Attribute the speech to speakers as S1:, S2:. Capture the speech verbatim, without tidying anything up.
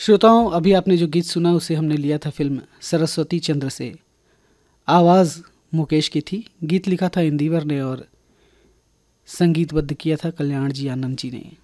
S1: श्रोताओं, अभी आपने जो गीत सुना उसे हमने लिया था फिल्म सरस्वती चंद्र से। आवाज़ मुकेश की थी, गीत लिखा था इंदिवर ने और संगीतबद्ध किया था कल्याण जी आनंद जी ने।